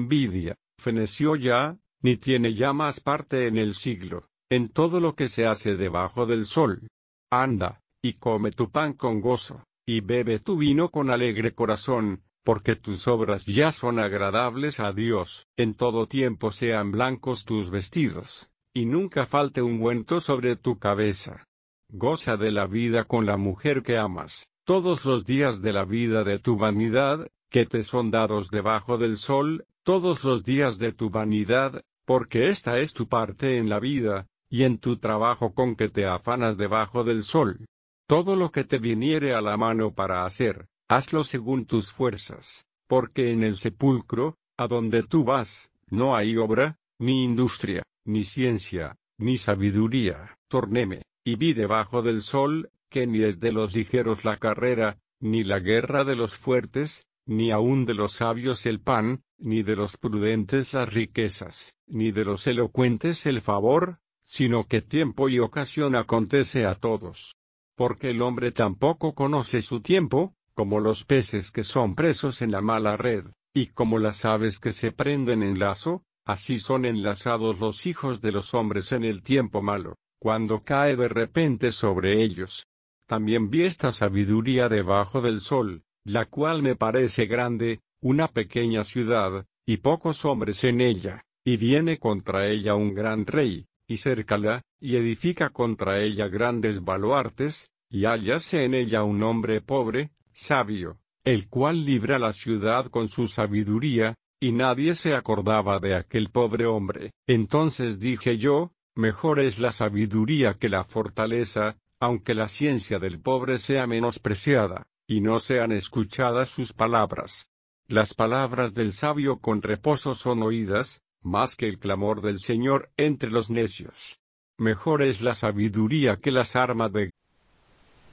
envidia, feneció ya, ni tiene ya más parte en el siglo, en todo lo que se hace debajo del sol. Anda, y come tu pan con gozo, y bebe tu vino con alegre corazón, porque tus obras ya son agradables a Dios. En todo tiempo sean blancos tus vestidos, y nunca falte ungüento sobre tu cabeza. Goza de la vida con la mujer que amas, todos los días de la vida de tu vanidad, que te son dados debajo del sol, todos los días de tu vanidad, porque esta es tu parte en la vida, y en tu trabajo con que te afanas debajo del sol. Todo lo que te viniere a la mano para hacer, hazlo según tus fuerzas, porque en el sepulcro, a donde tú vas, no hay obra, ni industria, ni ciencia, ni sabiduría. Tornéme, y vi debajo del sol, que ni es de los ligeros la carrera, ni la guerra de los fuertes, ni aun de los sabios el pan, ni de los prudentes las riquezas, ni de los elocuentes el favor, sino que tiempo y ocasión acontece a todos. Porque el hombre tampoco conoce su tiempo, como los peces que son presos en la mala red, y como las aves que se prenden en lazo, así son enlazados los hijos de los hombres en el tiempo malo, cuando cae de repente sobre ellos. También vi esta sabiduría debajo del sol, la cual me parece grande, una pequeña ciudad, y pocos hombres en ella, y viene contra ella un gran rey, y cércala, y edifica contra ella grandes baluartes, y hállase en ella un hombre pobre, sabio, el cual libra la ciudad con su sabiduría, y nadie se acordaba de aquel pobre hombre. Entonces dije yo, mejor es la sabiduría que la fortaleza, aunque la ciencia del pobre sea menospreciada, y no sean escuchadas sus palabras. Las palabras del sabio con reposo son oídas, más que el clamor del Señor entre los necios. Mejor es la sabiduría que las armas de